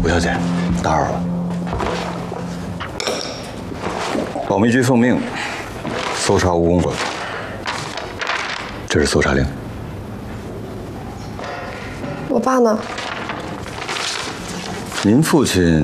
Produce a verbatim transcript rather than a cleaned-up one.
吴小姐，打扰了。保密局奉命搜查吴公馆，这是搜查令。 我爸呢？ 您父亲